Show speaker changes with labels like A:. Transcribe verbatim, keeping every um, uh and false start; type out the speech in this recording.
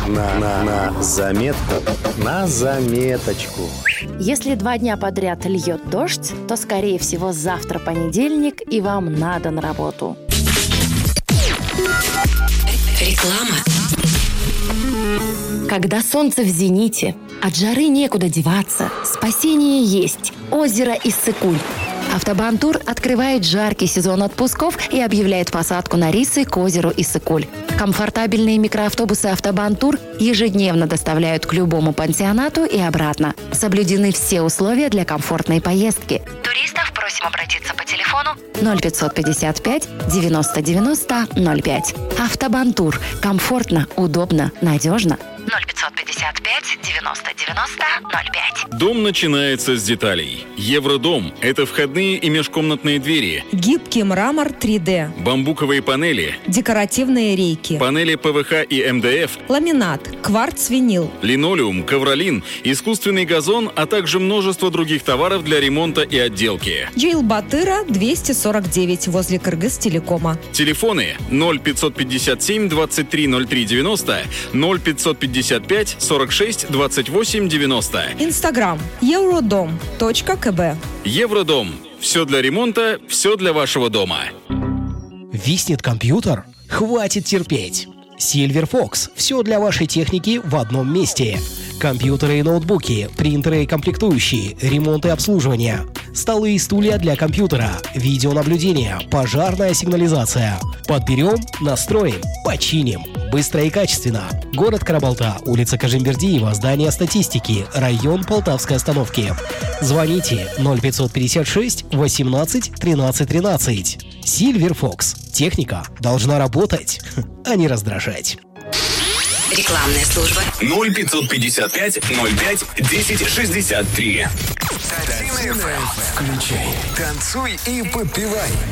A: На, на, на заметку, на заметочку.
B: Если два дня подряд льет дождь, то, скорее всего, завтра понедельник, и вам надо на работу.
C: Реклама.
B: Когда солнце в зените, от жары некуда деваться, спасение есть. Озеро Иссык-Куль. Автобан-тур открывает жаркий сезон отпусков и объявляет посадку на рейсы к озеру Иссык-Куль. Комфортабельные микроавтобусы «Автобан-тур» ежедневно доставляют к любому пансионату и обратно. Соблюдены все условия для комфортной поездки. Туристов просим обратиться по телефону ноль пятьсот пятьдесят пять девяносто девяносто ноль пять. «Автобан-тур». Комфортно, удобно, надежно. ноль пятьсот пятьдесят пять девяносто девяносто ноль пять.
D: Дом начинается с деталей. Евродом – это входные и межкомнатные двери,
E: гибкий мрамор три дэ,
D: бамбуковые панели,
E: декоративные рейки,
D: панели пэ вэ ха и эм дэ эф,
E: ламинат, кварц-винил,
D: линолеум, ковролин, искусственный газон, а также множество других товаров для ремонта и отделки.
E: Джейл-Батыра, двести сорок девять, возле Кыргыз-телекома.
D: Телефоны ноль пятьсот пятьдесят семь двадцать три ноль три девяносто, ноль пятьсот пятьдесят пять сорок шесть двадцать восемь девяносто.
E: Инстаграм евродом точка ка бэ.
D: Евродом. Все для ремонта, все для вашего дома.
F: Виснет компьютер? Хватит терпеть. Silverfox. Все для вашей техники в одном месте. Компьютеры и ноутбуки, принтеры и комплектующие, ремонт и обслуживание. Столы и стулья для компьютера, видеонаблюдение, пожарная сигнализация. Подберем, настроим, починим. Быстро и качественно. Город Карабалта, улица Кажимбердиева, здание статистики, район Полтавской остановки. Звоните ноль пятьсот пятьдесят шесть восемнадцать тринадцать тринадцать. Silverfox. Техника должна работать, а не раздражать.
C: Рекламная служба.
G: ноль пятьсот пятьдесят пять ноль пять десять шестьдесят три.
H: Включай, танцуй и подпевай.